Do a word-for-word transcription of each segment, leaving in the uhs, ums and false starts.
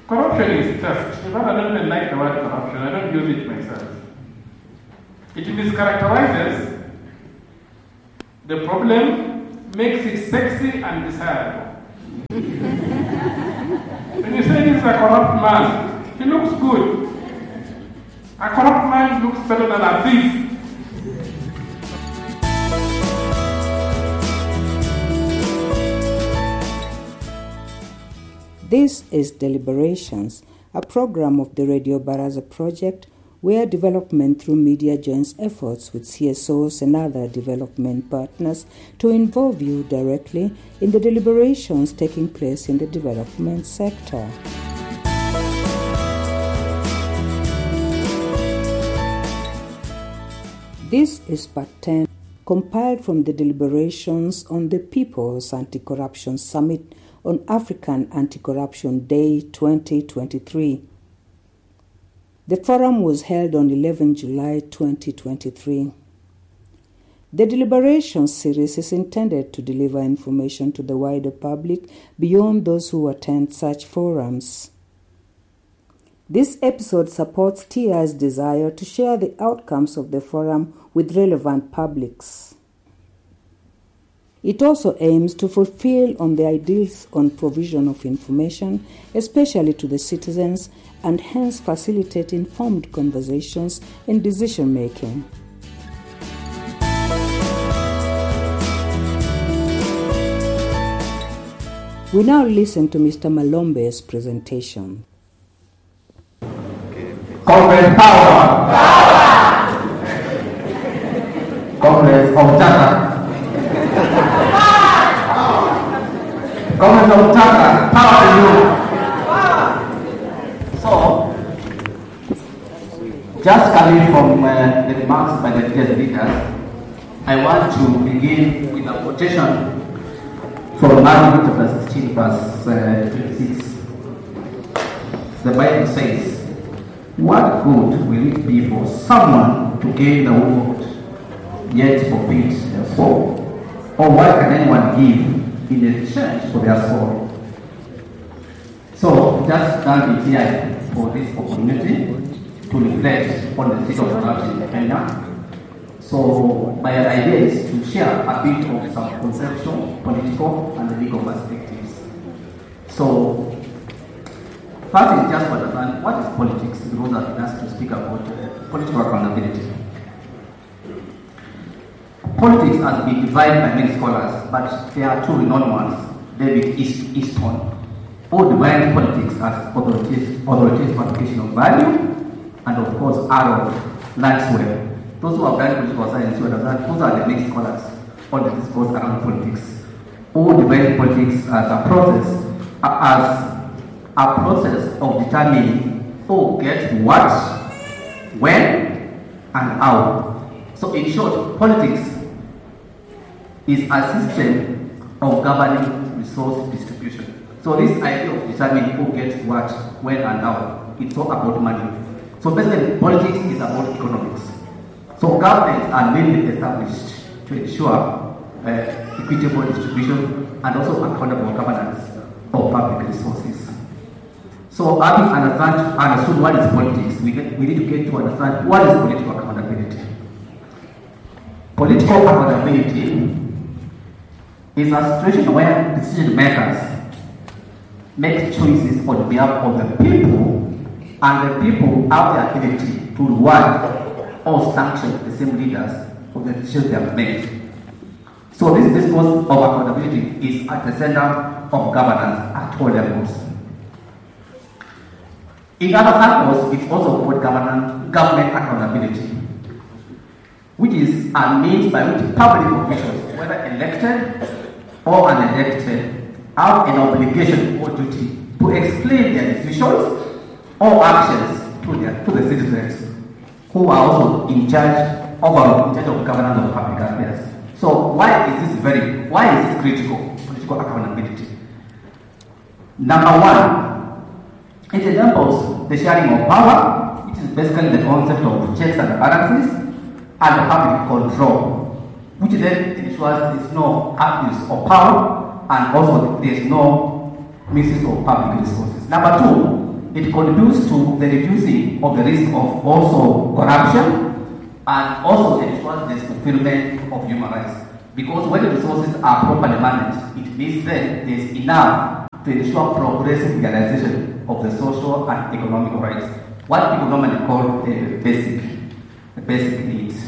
Corruption is theft. In fact, I don't even like the word corruption. I don't use it myself. It mischaracterizes the problem, makes it sexy and desirable. When you say this is a corrupt man, he looks good. A corrupt man looks better than a thief. This is Deliberations, a program of the Radio Baraza project where development through media joins efforts with C S Os and other development partners to involve you directly in the deliberations taking place in the development sector. This is part ten, compiled from the deliberations on the People's Anti-Corruption Summit on African Anti-Corruption Day twenty twenty-three. The forum was held on the eleventh of July twenty twenty-three. The deliberations series is intended to deliver information to the wider public beyond those who attend such forums. This episode supports T I's desire to share the outcomes of the forum with relevant publics. It also aims to fulfill on the ideals on provision of information, especially to the citizens, and hence facilitate informed conversations and decision-making. We now listen to Mister Malombe's presentation. Comrade Power! Power! Comrade Omtata! Comrade Omtata, power to you! So, just coming from uh, the remarks by the guest leaders, I want to begin with a quotation from Matthew chapter sixteen, verse uh, twenty-six. The Bible says, "What good will it be for someone to gain the world, yet forfeit their soul? Or what can anyone give in exchange for their soul?" So, just thank the T I for this opportunity to reflect on the state of corruption in Kenya. So, my idea is to share a bit of some conceptual, political, and legal perspectives. So, first is just to understand what is politics, because I've been asked to speak about uh, political accountability. Politics has been divided by many scholars, but there are two renowned ones, David Easton, who divided politics as authoritative, authoritative application of value, and of course Aaron Lanswell. Those who have done political science, those are the main scholars on the discourse around politics, who divide politics as a process, as a process of determining who gets what, when, and how. So in short, politics is a system of governing resource distribution. So this idea of determining who gets what, when, and how, it's all about money. So basically, politics is about economics. So governments are mainly established to ensure uh, equitable distribution and also accountable governance of public resources. So having understand, understood what is politics, we, get, we need to get to understand what is political accountability. Political accountability is a situation where decision makers make choices on behalf of the people, and the people have the ability to reward or sanction the same leaders of the decisions they have made. So this discourse of accountability is at the center of governance at all levels. In other circles, it's also called government, government accountability, which is a means by which public officials, whether elected or unelected, have an obligation or duty to explain their decisions or actions to, their, to the citizens who are also in charge overall in charge of governance of public affairs. So why is this very, why is this critical, political accountability? Number one, it enables the sharing of power, which is basically the concept of checks and balances, and public control, which then ensures there is no abuse of power, and also there is no misuse of public resources. Number two, it contributes to the reducing of the risk of also corruption and also ensures the fulfillment of human rights. Because when the resources are properly managed, it means then there is enough to ensure progressive realization of the social and economic rights, what people normally call the basic, the basic needs.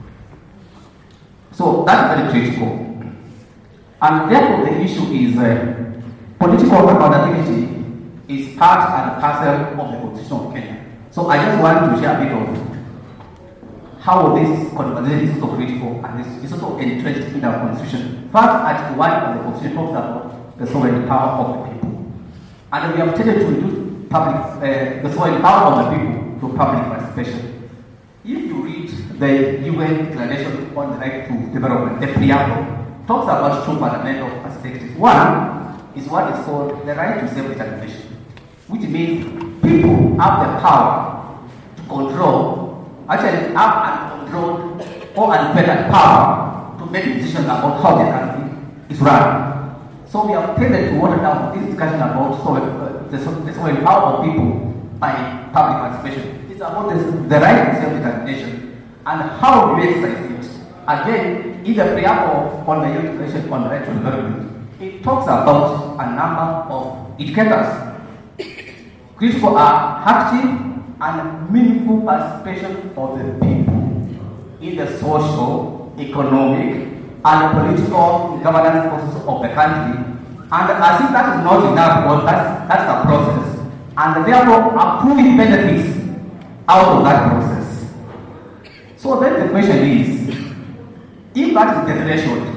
So that's very critical. And therefore the issue is uh, political accountability is part and parcel of the Constitution of Kenya. So I just want to share a bit of how this conversation is so critical and this is also entrenched in our Constitution. First, Article one of the Constitution talks about the sovereign power of the people. And we have tended to reduce public, uh, the sovereign power of the people to public participation. If you read the U N Declaration on the Right to Development, the preamble talks about two fundamental perspectives. One is what is called the right to self-determination, which means people have the power to control, actually have uncontrolled or unfettered power to make decisions about how the country is run. So we have tended to water down this discussion about sovereign, uh, the, the sovereign power of people by public participation. It's about this, the right to self-determination and how we exercise it. Again, in the preamble on the U N Declaration on the Right to Development, it talks about a number of indicators. Critical are active and meaningful participation of the people in the social, economic, and political governance process of the country. And as if that is not enough, well, that's, that's a process. And therefore, accruing benefits out of that process. So then the question is, if that is the threshold,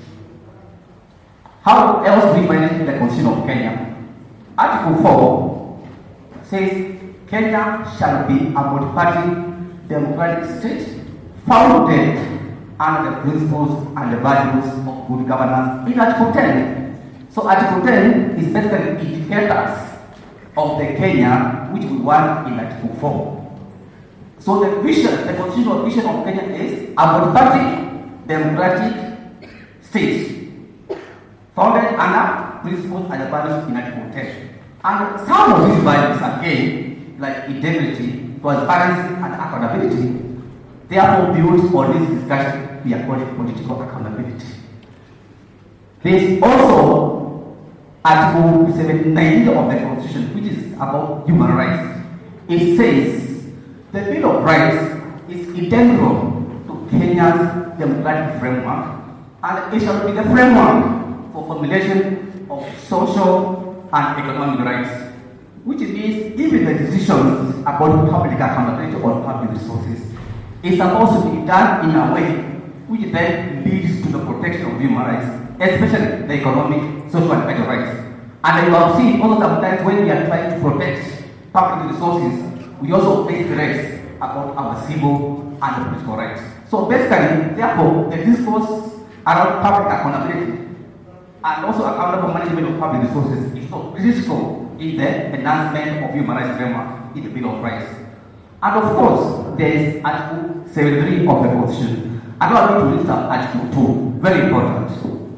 how else do we find it in the Constitution of Kenya? Article four says, Kenya shall be a multi-party democratic state founded on the principles and the values of good governance in Article ten. So Article ten is basically indicators of the Kenya which we want in Article four. So the vision, the constitutional vision of Kenya is a multi-party democratic state founded under principles and values in Article ten. And some of these values, again, like integrity, transparency, and accountability, therefore build on this discussion we are calling political accountability. There is also Article seventy-nine of the Constitution, which is about human rights. It says the Bill of Rights is integral to Kenya's democratic framework, and it shall be the framework for formulation of social and economic rights, which means even the decisions about public accountability or public resources is supposed to be done in a way which then leads to the protection of human rights, especially the economic, social, and better rights. And you have seen also sometimes when we are trying to protect public resources, we also face threats about our civil and political rights. So basically, therefore, the discourse around public accountability and also accountable management of public resources is so critical in the enhancement of human rights framework in the Bill of Rights. And of course, there is Article seventy-three of the Constitution. I don't want to list up Article two, very important.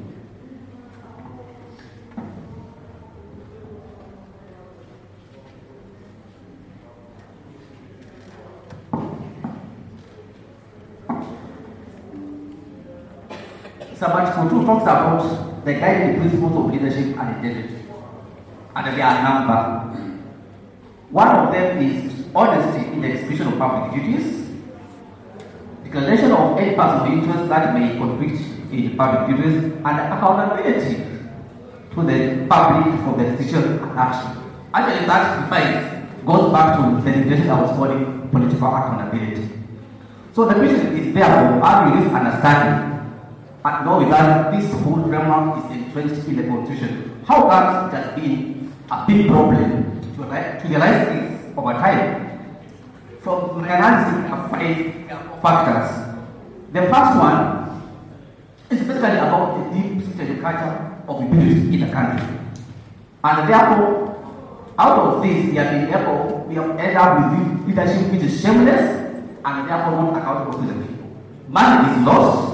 So Article two talks about the guiding principles of leadership and integrity. And there are a number. One of them is honesty in the execution of public duties, declaration of any personal interest that may conflict in public duties, and accountability to the public for the decision and action. Actually, that defines, goes back to the definition I was calling political accountability. So the question is therefore, how do we understanding and know that this whole framework is entrenched in the Constitution? How come it has been a big problem to, to realize this over time? From analyzing of five factors. The first one is basically about the deep-seated culture of impunity in the country. And therefore, out of this, we have been able, we have ended up with leadership which is shameless and therefore not accountable to the people. Money is lost.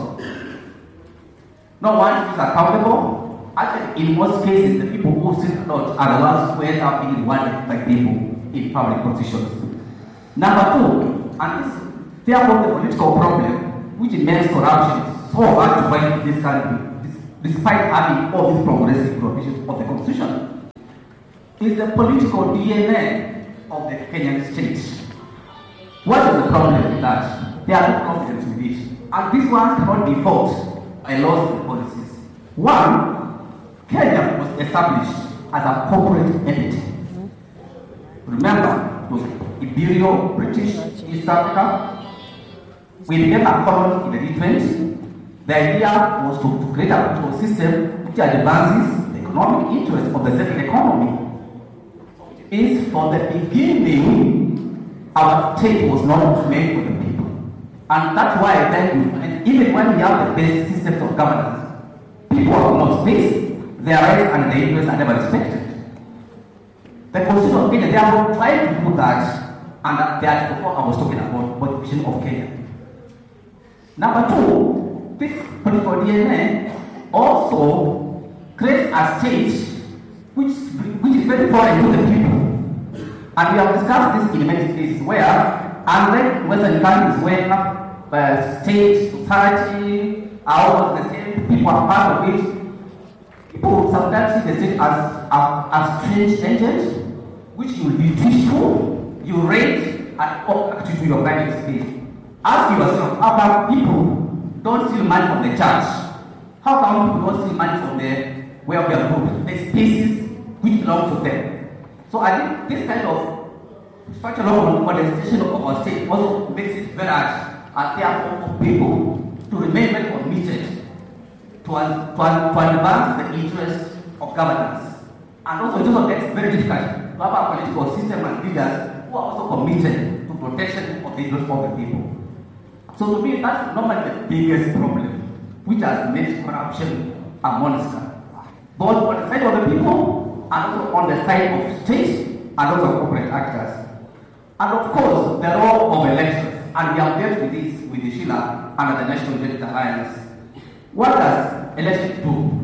No one is accountable. Actually, in most cases, the people who sit out are the ones who end up being rewarded by people. in public positions. Number two, and this therefore the political problem which makes corruption so hard to fight in this country, despite having all these progressive provisions of the Constitution, is the political D N A of the Kenyan state. What is the problem with that? There are no problems with it. And this one cannot be fought by laws and policies. One, Kenya was established as a corporate entity. Remember, it was Imperial British East Africa. We became a colony in the D twenty. The idea was to, to create a political system which advances the economic interests of the second economy. Is for the beginning, our state was not made for the people. And that's why then, and even when we have the best systems of governance, people are not space, their rights and their interests are never respected. The Constitution of Kenya therefore tried to do that, and that before I was talking about the vision of Kenya. Number two, this political D N A also creates a state which, which is very foreign to the people. And we have discussed this in many cases where, unlike Western countries where uh, state, society, are all the same, people are part of it, people sometimes see the state as a, a strange agent, which you will be peaceful, you raid and actually to your private space. Ask yourself, how come people don't steal money from the church? How come people don't steal money from the welfare group, the spaces which belong to them? So I think this kind of structural modernization of our state also makes it very hard and therefore for people to remain very committed to, to, to advance the interests of governance. And also it also gets very difficult to have a political system and leaders who are also committed to protection of the interests of the people. So to me, that's normally the biggest problem which has made corruption a monster, both on the side of the people and also on the side of state and also corporate actors. And of course, the role of elections, and we have dealt with this with the Sheila under the National Unity Alliance. What does election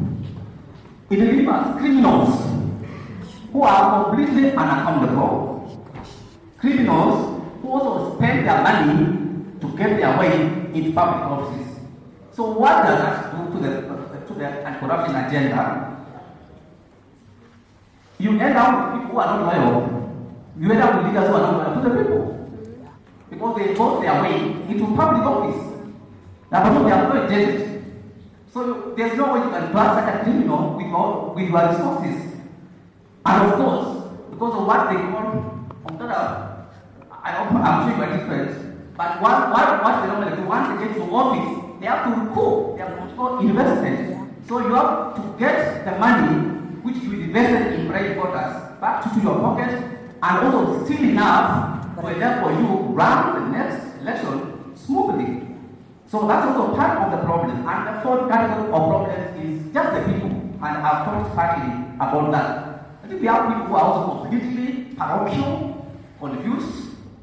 do? It delivers criminals who are completely unaccountable, criminals who also spend their money to get their way into public offices. So what does that do to the, to the anti-corruption agenda? You end up with people who are not loyal. You end up with leaders who are not loyal to the people. Because they vote their way into public office. Now, but they are not judged. So there's no way you can trust such a criminal with your, with your resources. And of course, because of what they call, I hope I'm sure you are different, but what, what, what they normally do, once they get to office, they have to recoup their political investment. So you have to get the money which you invested in private voters back to, to your pocket, and also still enough for therefore you run the next election smoothly. So that's also part of the problem. And the fourth category of problems is just the people, and I've talked partly about that. I think we have people who are also completely parochial, confused,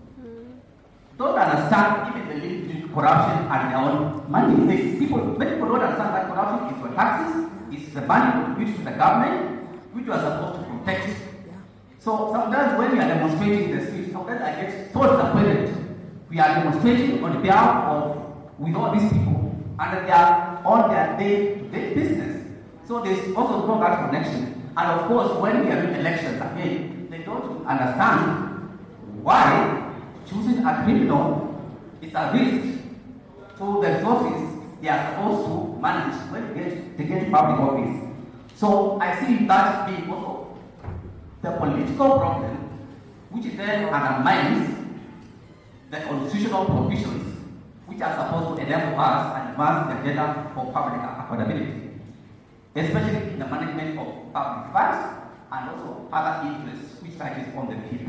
don't understand even the link between corruption and their own money. They, people, many people don't understand that corruption is for taxes, it's the money contributed to the government, which you are supposed to protect. So sometimes when we are demonstrating in the street, sometimes I get so disappointed. We are demonstrating on behalf of with all these people, and they are on their day-to-day business. So there's also no that connection. And of course, when we are doing elections again, they don't understand why choosing a criminal is a risk to the resources they are supposed to manage when they get, they get to public office. So I see that being also the political problem, which then undermines the constitutional provisions which are supposed to enable us and advance the agenda for public accountability, especially in the management of public funds and also other interests which touches on the people.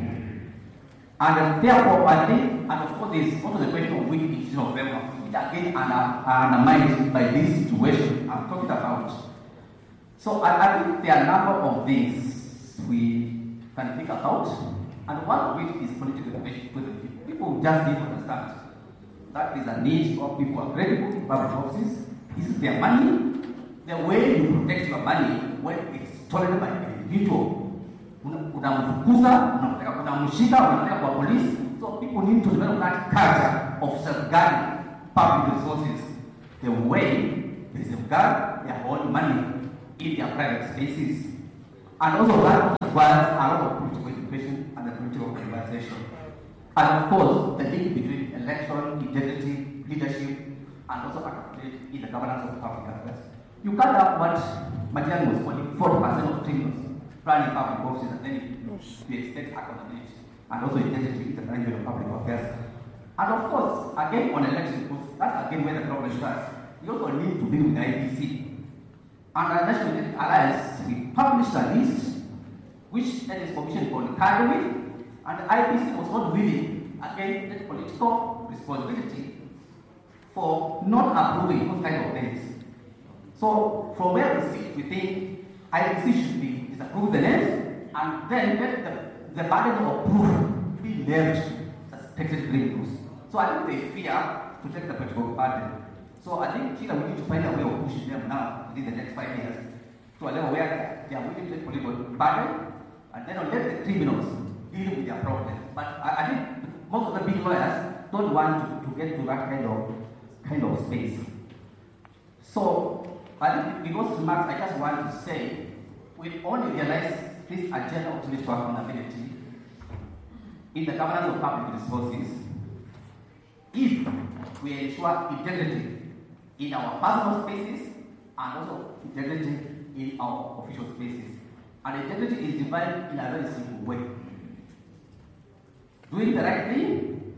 And therefore, I think, and of course, there is also the question of weak institutional framework, which again are undermined by this situation I'm talking about. So I, I think there are a number of things we can think about, and one of which is political education for the people. People just need to understand that is a need of people who are credible in public offices. This is their money. The way you protect your money when it's stolen by an individual, unamfukuza, unamshika, unapeleka kwa polisi. So people need to develop that culture of safeguarding public resources the way they safeguard their own money in their private spaces. And also that requires a lot of political education and the political organization. And of course, the link between election, integrity, leadership, and also accountability in the governance of public affairs. You can't have what Matiang'i was calling forty percent of criminals running public offices, and then you expect accountability and also integrity in the management of public affairs. And of course, again on election, because that's again where the problem starts. You also need to deal with the I B C. And the National Democratic Alliance, we published a list which then is commissioned for the with, and the I B C was not willing, again, take political responsibility for not approving those kind of names. So from where we sit, we think I B C should be disapprove the names, and then let the, the burden of proof be left as suspected criminals. So I think they fear to take the political burden. So I think Chile, we need to find a way of pushing them now within the next five years to a level where they are willing to take political burden, and then let the criminals deal with their problems. But I, I think most of the big lawyers don't want to, to get to that kind of kind of space. So I think with those remarks, I just want to say we only realize this agenda of political accountability in the governance of public resources if we ensure integrity in our personal spaces and also integrity in our official spaces. And integrity is defined in a very simple way. Doing the right thing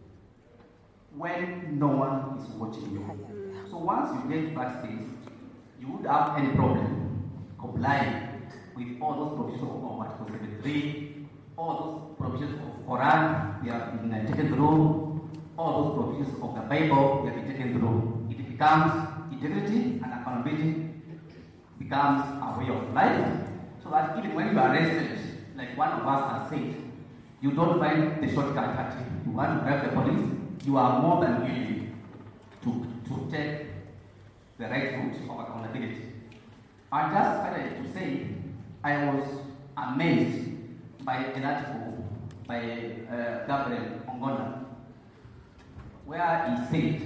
when no one is watching you. So once you get to that space, you would have any problem complying with all those provisions of Article seventy-three, all those provisions of Quran, they have been uh, taken through, all those provisions of the Bible, they have been taken through. It becomes integrity and accountability becomes a way of life, so that even when you are arrested, like one of us has said, you don't find the shortcut at it. You want to grab the police, you are more than willing to, to take the right route of accountability. I just started to say, I was amazed by an article by uh, Gabriel Ongona, where he said,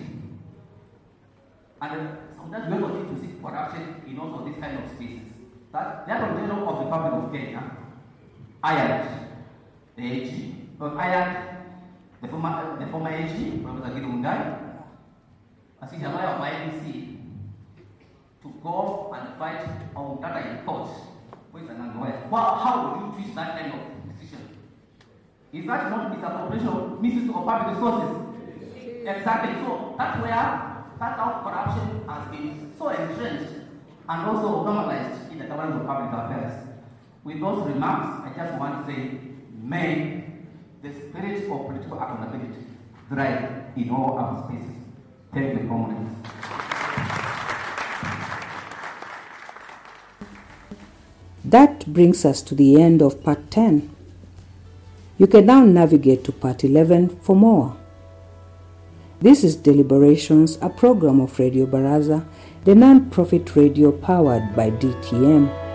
and sometimes we also need to see corruption in also this kind of spaces, that the Attorney General of the Republic of Kenya hired the A G, but hired the former, the former A G, Professor Gideon Mungai, as he's a lawyer of I B C, to go and fight on data in court with an lawyer. Well, how would you twist that kind of decision? Is that not misappropriation of misuse of public resources? Exactly. So that's where that's how corruption has been so entrenched and also normalized in the governance of public affairs. With those remarks, I just want to say, may the spirit of political accountability thrive in all our spaces. Thank you, comrades. That brings us to the end of part ten. You can now navigate to part eleven for more. This is Deliberations, a program of Radio Baraza, the non-profit radio powered by D T M.